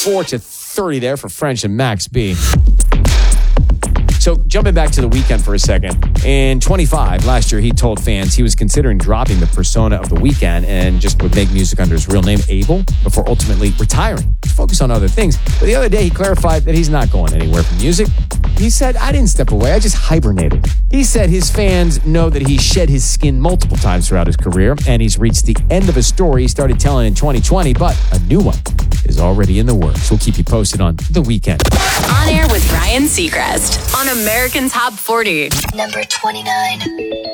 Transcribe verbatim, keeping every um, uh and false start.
twenty-four to thirty there for French and Max B. So jumping back to The Weeknd for a second. In twenty-five, last year, he told fans he was considering dropping the persona of The Weeknd and just would make music under his real name, Abel, before ultimately retiring to focus on other things. But the other day, he clarified that he's not going anywhere from music. He said, I didn't step away, I just hibernated. He said his fans know that he shed his skin multiple times throughout his career, and he's reached the end of a story he started telling in twenty twenty, but a new one is already in the works. We'll keep you posted on The Weeknd. On air with Ryan Seacrest on American Top forty. Number twenty-nine.